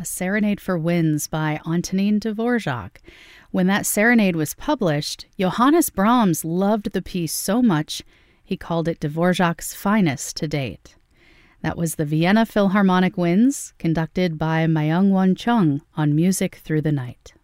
A Serenade for Winds by Antonin Dvorak. When that serenade was published, Johannes Brahms loved the piece so much, he called it Dvorak's finest to date. That was the Vienna Philharmonic Winds, conducted by Myung-Won Chung on Music Through the Night.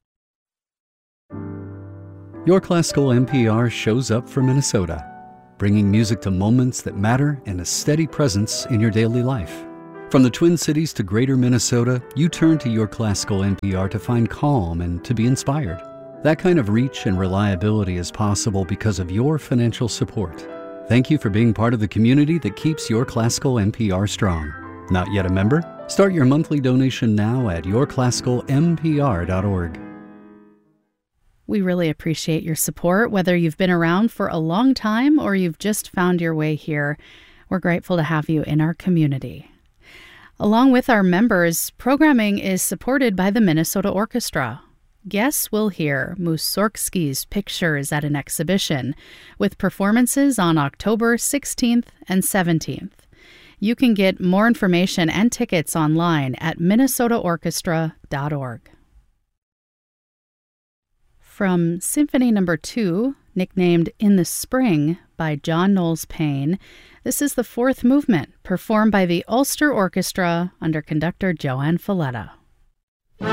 Your Classical NPR shows up for Minnesota, bringing music to moments that matter and a steady presence in your daily life. From the Twin Cities to Greater Minnesota, you turn to Your Classical NPR to find calm and to be inspired. That kind of reach and reliability is possible because of your financial support. Thank you for being part of the community that keeps Your Classical NPR strong. Not yet a member? Start your monthly donation now at yourclassicalnpr.org. We really appreciate your support, whether you've been around for a long time or you've just found your way here. We're grateful to have you in our community. Along with our members, programming is supported by the Minnesota Orchestra. Guests will hear Mussorgsky's Pictures at an exhibition, with performances on October 16th and 17th. You can get more information and tickets online at minnesotaorchestra.org. From Symphony No. 2, nicknamed In the Spring by John Knowles Payne, this is the fourth movement, performed by the Ulster Orchestra under conductor Joanne Falletta.